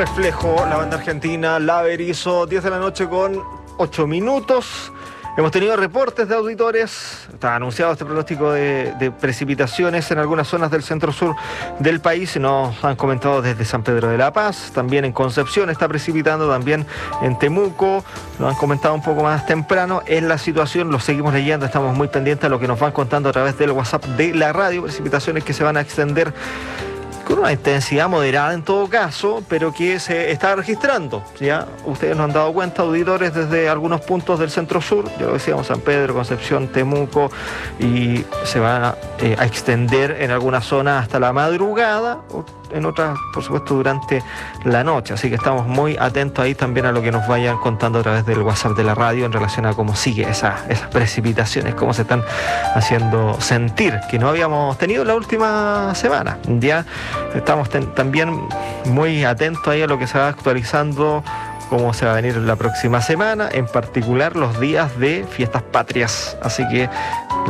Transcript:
Reflejo, la banda argentina, La Berizo, 10 de la noche con 8 minutos. Hemos tenido reportes de auditores, está anunciado este pronóstico de precipitaciones en algunas zonas del centro-sur del país. Nos han comentado desde San Pedro de la Paz, también en Concepción está precipitando, también en Temuco. Nos han comentado un poco más temprano. Es la situación, lo seguimos leyendo, estamos muy pendientes a lo que nos van contando a través del WhatsApp de la radio. Precipitaciones que se van a extender con una intensidad moderada en todo caso, pero que se está registrando. Ya ustedes nos han dado cuenta, auditores, desde algunos puntos del centro-sur, ya lo decíamos, San Pedro, Concepción, Temuco, y se va a extender en algunas zonas hasta la madrugada, en otras, por supuesto, durante la noche. Así que estamos muy atentos ahí también a lo que nos vayan contando a través del WhatsApp de la radio en relación a cómo sigue esas precipitaciones, cómo se están haciendo sentir, que no habíamos tenido la última semana. Ya estamos también muy atentos ahí a lo que se va actualizando, cómo se va a venir la próxima semana, en particular los días de fiestas patrias. Así que